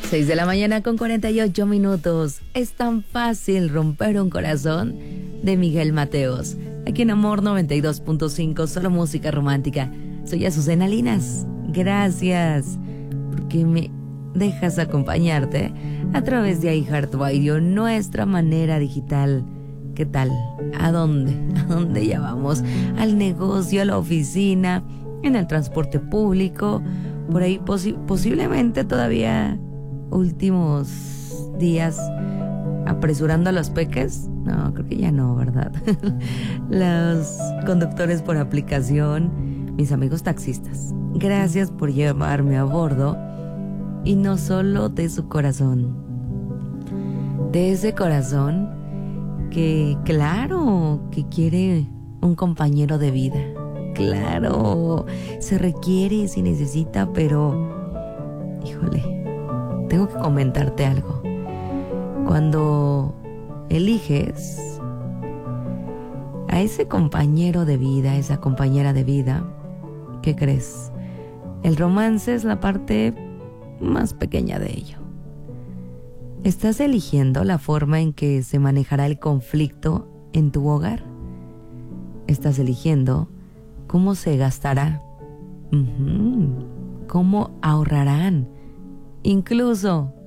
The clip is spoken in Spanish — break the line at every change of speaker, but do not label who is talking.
6 de la mañana con 48 minutos. Es tan fácil romper un corazón, de Miguel Mateos. Aquí en Amor 92.5, solo música romántica. Soy Azucena Linas. Gracias porque me dejas acompañarte a través de iHeartRadio, nuestra manera digital. ¿Qué tal? ¿A dónde? ¿A dónde ya vamos? Al negocio, a la oficina, en el transporte público, por ahí posiblemente todavía últimos días apresurando a los peques. No, creo que ya no, ¿verdad? Los conductores por aplicación, mis amigos taxistas, gracias por llevarme a bordo. Y no solo de su corazón, de ese corazón que claro que quiere un compañero de vida. Claro, se requiere, se necesita, pero híjole, tengo que comentarte algo. Cuando eliges a ese compañero de vida, esa compañera de vida, ¿qué crees? El romance es la parte más pequeña de ello. ¿Estás eligiendo la forma en que se manejará el conflicto en tu hogar? ¿Estás eligiendo cómo se gastará? ¿Cómo ahorrarán? Incluso